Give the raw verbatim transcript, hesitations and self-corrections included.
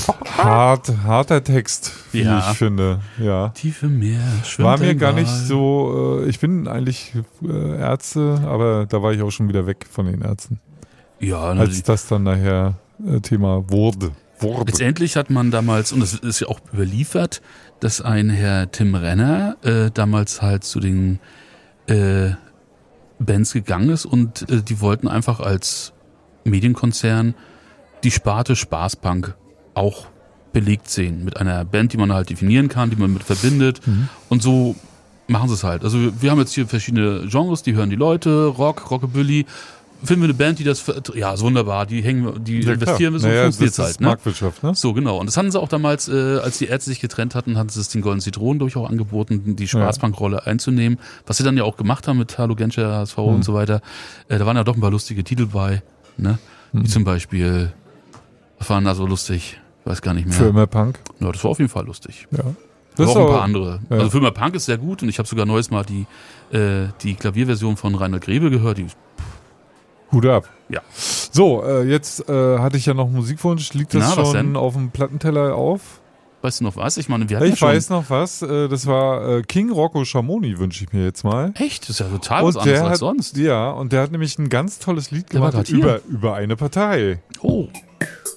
Hart, harter Text, wie Ja. ich finde. Ja. Tiefe Meer, schwimmt War mir ein gar nicht Wal. so, äh, ich bin eigentlich äh, Ärzte, aber da war ich auch schon wieder weg von den Ärzten. Ja, Als na, das dann nachher äh, Thema wurde. wurde. letztendlich hat man damals, und das ist ja auch überliefert, dass ein Herr Tim Renner äh, damals halt zu den äh, Bands gegangen ist und äh, die wollten einfach als Medienkonzern die Sparte Spaßpunk auch belegt sehen. Mit einer Band, die man halt definieren kann, die man mit verbindet. Mhm. Und so machen sie es halt. Also wir haben jetzt hier verschiedene Genres, die hören die Leute, Rock, Rockabilly. Finden wir eine Band, die das, ver- ja, ist wunderbar, die hängen, die Ja, investieren wir so, naja, das funktioniert's ist halt, ne? Marktwirtschaft, ne? So, genau. Und das hatten sie auch damals, äh, als die Ärzte sich getrennt hatten, hatten sie es den Golden Zitronen durch auch angeboten, die Spaßpunk-Rolle einzunehmen. Was sie dann ja auch gemacht haben mit Hallo Genscher, H S V Hm. und so weiter. Äh, da waren ja doch ein paar lustige Titel bei, ne? Wie Hm. zum Beispiel, was waren da so lustig? Ich weiß gar nicht mehr. Für immer Punk. Ja, das war auf jeden Fall lustig. Ja. Das ist auch ein auch- paar andere. ja. Also Filmer Punk ist sehr gut und ich habe sogar neues Mal die, äh, die Klavierversion von Reinhard Grebe gehört. Die, Hut ab. Ja. So, äh, jetzt äh, hatte ich ja noch Musikwunsch. Liegt das Na, was schon denn? auf dem Plattenteller auf? weißt du noch was? Ich meine, wir hatten Ich ja schon, weiß noch was. Äh, das war äh, King Rocco Schamoni, wünsche ich mir jetzt mal. Echt? Das ist ja total was Und anderes der als hat, sonst. ja, und der hat nämlich ein ganz tolles Lied Der war gemacht grad hier. über, über eine Partei. Oh.